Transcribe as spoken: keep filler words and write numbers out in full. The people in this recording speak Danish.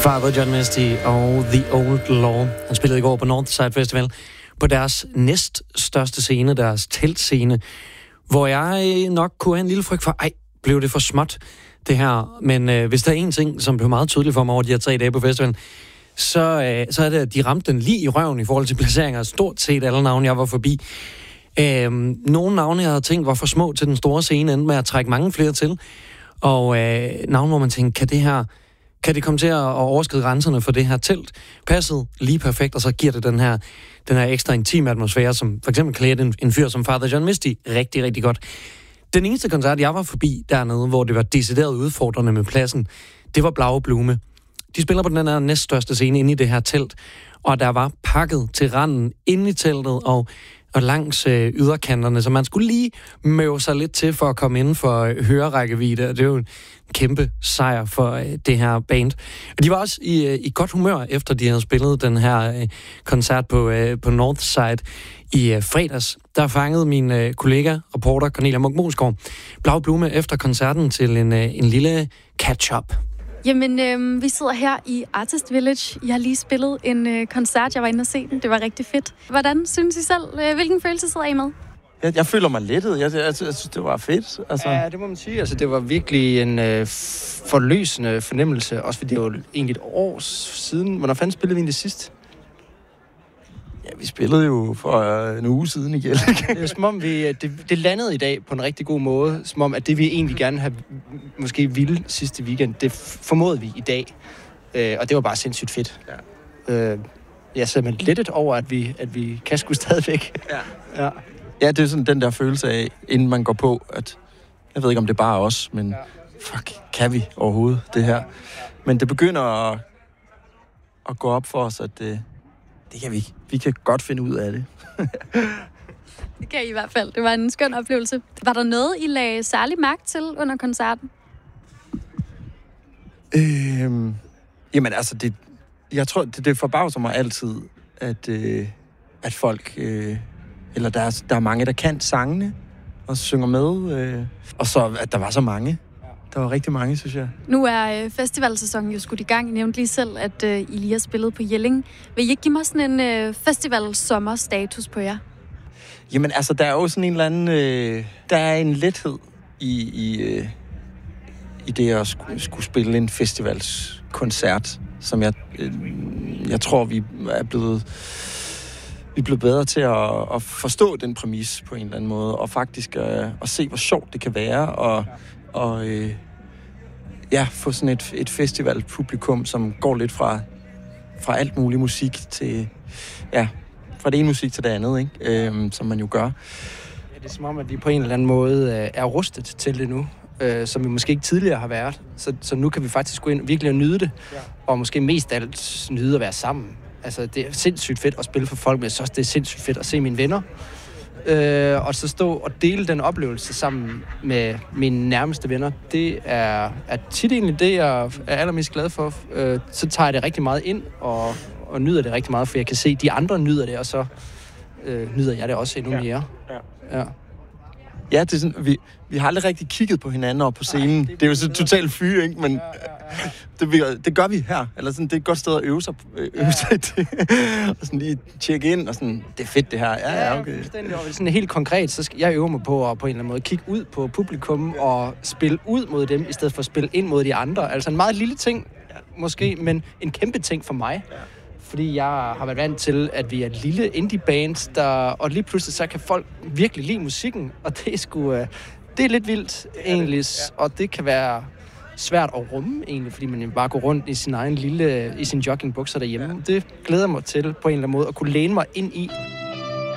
Father John Misty og The Old Law. Han spillede i går på Northside Festival på deres næststørste scene, deres teltscene, hvor jeg nok kunne have en lille frygt for, ej, blev det for småt, det her. Men øh, hvis der er en ting, som blev meget tydeligt for mig over de her tre dage på festivalen, så, øh, så er det, at de ramte den lige i røven i forhold til placeringer. Stort set alle navne, jeg var forbi. Øh, nogle navne, jeg havde tænkt, var for små til den store scene, endte med at trække mange flere til. Og øh, navne, hvor man tænkte, kan det her... Kan det komme til at overskride grænserne for det her telt? Passet lige perfekt, og så giver det den her, den her ekstra intime atmosfære, som for eksempel klæder en, en fyr som Father John Misty rigtig, rigtig godt. Den eneste koncert, jeg var forbi dernede, hvor det var decideret udfordrende med pladsen, det var Blaue Blume. De spiller på den her næststørste scene inde i det her telt, og der var pakket til randen inde i teltet og, og langs øh, yderkanterne, så man skulle lige møve sig lidt til for at komme inden for øh, hørerækkevidde. Det er jo en kæmpe sejr for øh, det her band. Og de var også i, øh, i godt humør, efter de havde spillet den her øh, koncert på, øh, på Northside i øh, fredags. Der fangede min øh, kollega, reporter Cornelia Munch-Moesgaard, Blaue Blume efter koncerten til en, øh, en lille catch-up. Jamen, øh, vi sidder her i Artist Village. Jeg har lige spillet en øh, koncert. Jeg var inde og se den. Det var rigtig fedt. Hvordan synes I selv? Øh, hvilken følelse sidder I med? Jeg, jeg føler mig lettet. Jeg, jeg, jeg synes, det var fedt. Altså. Ja, det må man sige. Altså, det var virkelig en øh, forløsende fornemmelse. Også fordi det var egentlig et år siden. Hvornår fanden spillede vi egentlig sidst? Ja, vi spillede jo for øh, en uge siden igen. Det er som om, vi, det, det landede i dag på en rigtig god måde. Som om, at det vi egentlig gerne have måske ville sidste weekend, det formåede vi i dag. Øh, og det var bare sindssygt fedt. Ja. Øh, jeg ser mig lettet over, at vi, at vi kan sgu stadigvæk. Ja. Ja. Ja, det er sådan den der følelse af, inden man går på, at jeg ved ikke, om det er bare os, men ja. Fuck, kan vi overhovedet det her? Men det begynder at, at gå op for os, at det, det kan vi. Vi kan godt finde ud af det. Det kan I i hvert fald. Det var en skøn oplevelse. Var der noget, I lagde særlig mærke til under koncerten? Øhm, jamen altså, det, jeg tror, det, det forbavser mig altid, at, øh, at folk... Øh, eller der er, der er mange, der kan sangene og synger med. Øh, og så, at der var så mange. Der var rigtig mange, synes jeg. Nu er øh, festivalsæsonen jo skudt i gang. I nævnte lige selv, at øh, I lige har spillet på Jelling. Vil I ikke give mig sådan en øh, festival-sommer-status på jer? Jamen altså, der er jo sådan en eller anden... Øh, der er en lethed i, i, øh, i det at skulle, skulle spille en festivalskoncert, som jeg, øh, jeg tror, vi er blevet... Vi er blevet bedre til at, at forstå den præmis på en eller anden måde, og faktisk uh, at se, hvor sjovt det kan være, og, og uh, ja, få sådan et, et festivalpublikum, som går lidt fra, fra alt mulig musik til, ja, fra det ene musik til det andet, ikke? Uh, som man jo gør. Ja, det er som om, at vi på en eller anden måde uh, er rustet til det nu, uh, som vi måske ikke tidligere har været. Så, så nu kan vi faktisk gå ind virkelig og nyde det, ja. Og måske mest af alt nyde at være sammen. Altså, det er sindssygt fedt at spille for folk, men jeg synes også, det er sindssygt fedt at se mine venner. Øh, og så stå og dele den oplevelse sammen med mine nærmeste venner. Det er, er tit egentlig det, jeg er allermest glad for. Øh, så tager jeg det rigtig meget ind og, og nyder det rigtig meget, for jeg kan se, at de andre nyder det, og så øh, nyder jeg det også endnu mere. Ja. Ja. Ja. Ja, det er sådan, vi, vi har aldrig rigtig kigget på hinanden op på scenen. Ej, det, det er jo så totalt fyre, ikke? Men ja, ja, ja. Det, det gør vi her. Eller sådan, det er et godt sted at øve sig, øve sig til. Og sådan lige tjekke ind, og sådan, det er fedt det her. Ja, ja, okay. Ja, og sådan helt konkret, så skal jeg øve mig på at på en eller anden måde kigge ud på publikum og spille ud mod dem, i stedet for at spille ind mod de andre. Altså en meget lille ting, måske, men en kæmpe ting for mig. Ja. Fordi jeg har været vant til, at vi er et lille indie-band, der, og lige pludselig så kan folk virkelig lide musikken, og det er sgu, det er lidt vildt egentlig, ja. Og det kan være svært at rumme egentlig, fordi man bare går rundt i sin egen lille, i sin joggingbukser derhjemme. Ja. Det glæder mig til på en eller anden måde at kunne læne mig ind i.